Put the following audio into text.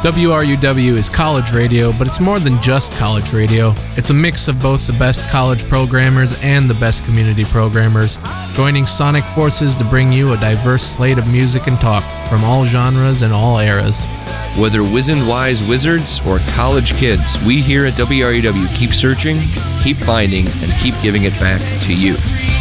WRUW is college radio, but it's more than just college radio. It's a mix of both the best college programmers and the best community programmers, joining sonic forces to bring you a diverse slate of music and talk from all genres and all eras. Whether wizened wise wizards or college kids, we here at WRUW keep searching, keep finding, and keep giving it back to you.